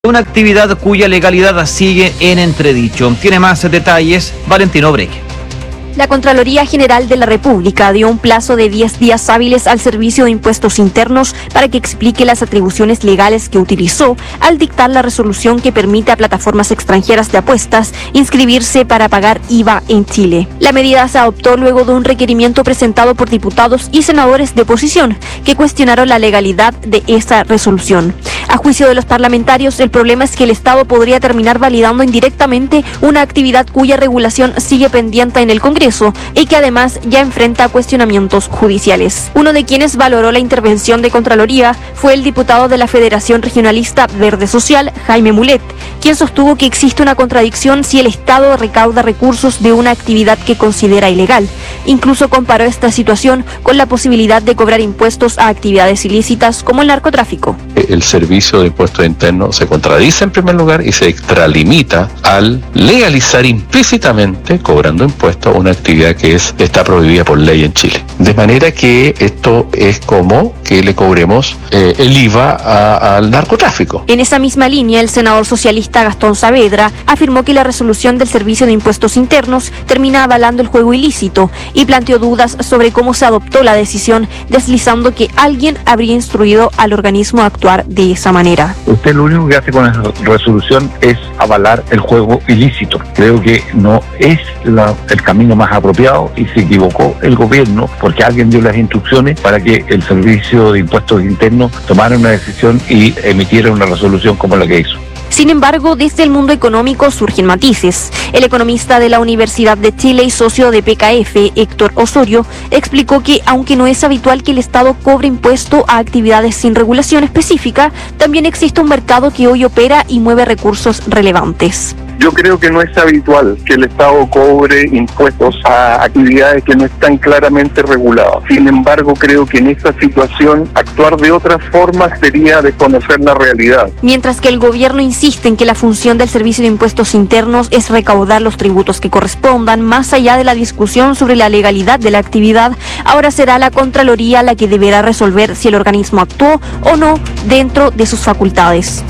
Una actividad cuya legalidad sigue en entredicho. Tiene más detalles Valentino Breque. La Contraloría General de la República dio un plazo de 10 días hábiles al Servicio de Impuestos Internos para que explique las atribuciones legales que utilizó al dictar la resolución que permite a plataformas extranjeras de apuestas inscribirse para pagar IVA en Chile. La medida se adoptó luego de un requerimiento presentado por diputados y senadores de oposición que cuestionaron la legalidad de esa resolución. A juicio de los parlamentarios, el problema es que el Estado podría terminar validando indirectamente una actividad cuya regulación sigue pendiente en el Congreso y que además ya enfrenta cuestionamientos judiciales. Uno de quienes valoró la intervención de Contraloría fue el diputado de la Federación Regionalista Verde Social, Jaime Mulet, quien sostuvo que existe una contradicción si el Estado recauda recursos de una actividad que considera ilegal. Incluso comparó esta situación con la posibilidad de cobrar impuestos a actividades ilícitas como el narcotráfico. El Servicio de Impuestos Internos se contradice en primer lugar y se extralimita al legalizar implícitamente cobrando impuestos a una actividad que está prohibida por ley en Chile. De manera que esto es como que le cobremos el IVA al narcotráfico. En esa misma línea, el senador socialista Gastón Saavedra afirmó que la resolución del Servicio de Impuestos Internos termina avalando el juego ilícito y planteó dudas sobre cómo se adoptó la decisión, deslizando que alguien habría instruido al organismo a actuar de esa manera. Usted lo único que hace con esa resolución es avalar el juego ilícito. Creo que no es el camino más apropiado y se equivocó el gobierno porque alguien dio las instrucciones para que el Servicio de Impuestos Internos tomara una decisión y emitiera una resolución como la que hizo. Sin embargo, desde el mundo económico surgen matices. El economista de la Universidad de Chile y socio de PKF, Héctor Osorio, explicó que aunque no es habitual que el Estado cobre impuesto a actividades sin regulación específica, también existe un mercado que hoy opera y mueve recursos relevantes. Yo creo que no es habitual que el Estado cobre impuestos a actividades que no están claramente reguladas. Sin embargo, creo que en esta situación actuar de otra forma sería desconocer la realidad. Mientras que el gobierno insiste en que la función del Servicio de Impuestos Internos es recaudar los tributos que correspondan, más allá de la discusión sobre la legalidad de la actividad, ahora será la Contraloría la que deberá resolver si el organismo actuó o no dentro de sus facultades.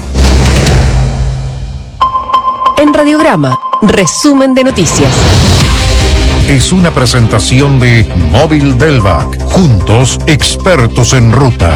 En Radiograma, resumen de noticias. Es una presentación de Móvil Delvac. Juntos, expertos en ruta.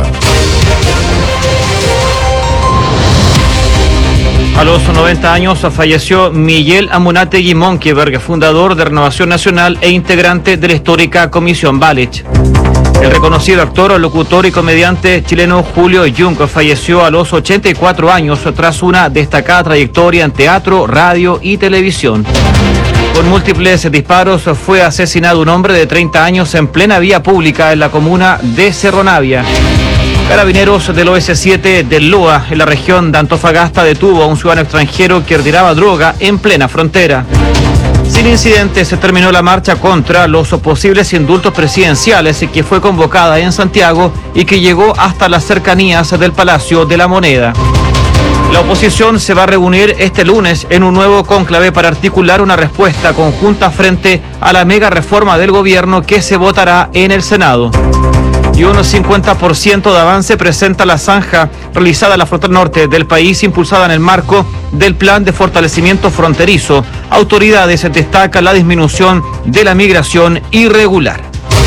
A los 90 años falleció Miguel Amunátegui Monkeberg, fundador de Renovación Nacional e integrante de la histórica Comisión Balich. El reconocido actor, locutor y comediante chileno Julio Jung falleció a los 84 años tras una destacada trayectoria en teatro, radio y televisión. Con múltiples disparos fue asesinado un hombre de 30 años en plena vía pública en la comuna de Cerro Navia. Carabineros del OS7 del LOA en la región de Antofagasta detuvo a un ciudadano extranjero que retiraba droga en plena frontera. Sin incidentes se terminó la marcha contra los posibles indultos presidenciales que fue convocada en Santiago y que llegó hasta las cercanías del Palacio de la Moneda. La oposición se va a reunir este lunes en un nuevo cónclave para articular una respuesta conjunta frente a la mega reforma del gobierno que se votará en el Senado. Y un 50% de avance presenta la zanja realizada en la frontera norte del país, impulsada en el marco del Plan de Fortalecimiento Fronterizo. Autoridades destacan la disminución de la migración irregular.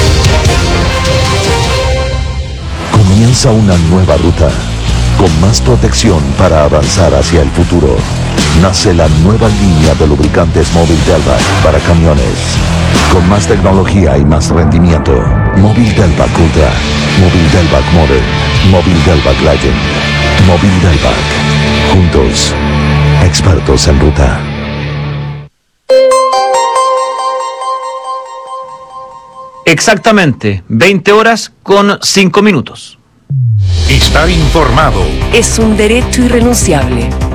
Comienza una nueva ruta, con más protección para avanzar hacia el futuro. Nace la nueva línea de lubricantes Móvil Delvac para camiones. Con más tecnología y más rendimiento. Móvil Delvac Ultra, Móvil Delvac Modern, Móvil Delvac Legend, Móvil Delvac. Juntos, expertos en ruta. Exactamente, 20 horas con 5 minutos. Estar informado Es un derecho irrenunciable.